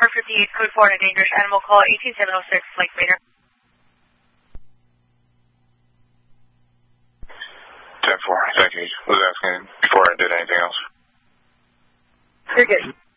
458, code 4 on a dangerous animal call, 18706, Lake Maynard. 10-4, thank you. Was asking before I did anything else. You're good.